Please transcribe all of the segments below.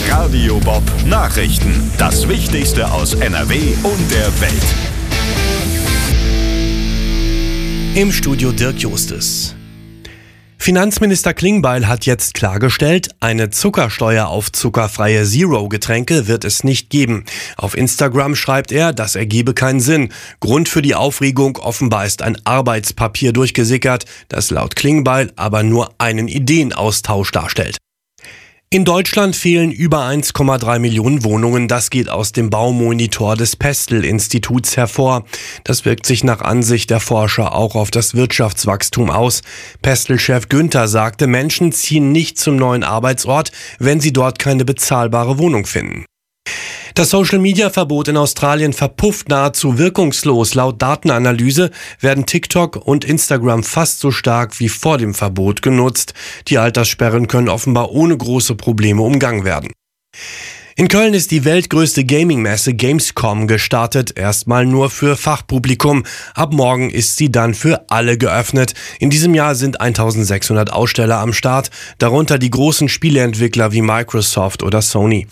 Radio Bob Nachrichten. Das Wichtigste aus NRW und der Welt. Im Studio Dirk Justus. Finanzminister Klingbeil hat jetzt klargestellt, eine Zuckersteuer auf zuckerfreie Zero-Getränke wird es nicht geben. Auf Instagram schreibt er, das ergebe keinen Sinn. Grund für die Aufregung offenbar ist ein Arbeitspapier durchgesickert, das laut Klingbeil aber nur einen Ideenaustausch darstellt. In Deutschland fehlen über 1,3 Millionen Wohnungen. Das geht aus dem Baumonitor des Pestel-Instituts hervor. Das wirkt sich nach Ansicht der Forscher auch auf das Wirtschaftswachstum aus. Pestel-Chef Günther sagte, Menschen ziehen nicht zum neuen Arbeitsort, wenn sie dort keine bezahlbare Wohnung finden. Das Social-Media-Verbot in Australien verpufft nahezu wirkungslos. Laut Datenanalyse werden TikTok und Instagram fast so stark wie vor dem Verbot genutzt. Die Alterssperren können offenbar ohne große Probleme umgangen werden. In Köln ist die weltgrößte Gaming-Messe Gamescom gestartet, erstmal nur für Fachpublikum. Ab morgen ist sie dann für alle geöffnet. In diesem Jahr sind 1600 Aussteller am Start, darunter die großen Spieleentwickler wie Microsoft oder Sony.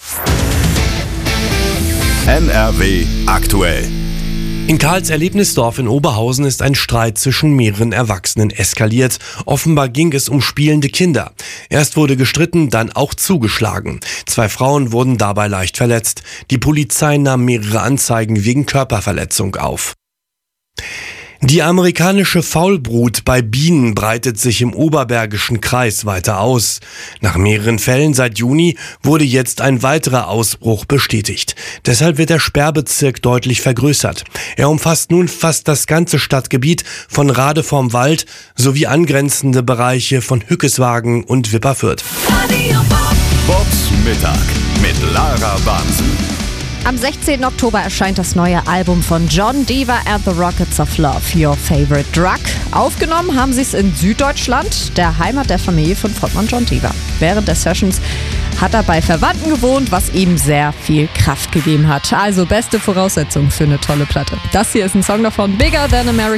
NRW aktuell. In Karls Erlebnisdorf in Oberhausen ist ein Streit zwischen mehreren Erwachsenen eskaliert. Offenbar ging es um spielende Kinder. Erst wurde gestritten, dann auch zugeschlagen. 2 Frauen wurden dabei leicht verletzt. Die Polizei nahm mehrere Anzeigen wegen Körperverletzung auf. Die amerikanische Faulbrut bei Bienen breitet sich im Oberbergischen Kreis weiter aus. Nach mehreren Fällen seit Juni wurde jetzt ein weiterer Ausbruch bestätigt. Deshalb wird der Sperrbezirk deutlich vergrößert. Er umfasst nun fast das ganze Stadtgebiet von Rade vorm Wald sowie angrenzende Bereiche von Hückeswagen und Wipperfürth. Bobs Mittag mit Lara Bansen. Am 16. Oktober erscheint das neue Album von Jon Diva and the Rockets of Love, Your Favorite Drug. Aufgenommen haben sie es in Süddeutschland, der Heimat der Familie von Frontmann Jon Diva. Während der Sessions hat er bei Verwandten gewohnt, was ihm sehr viel Kraft gegeben hat. Also beste Voraussetzung für eine tolle Platte. Das hier ist ein Song davon, Bigger Than American.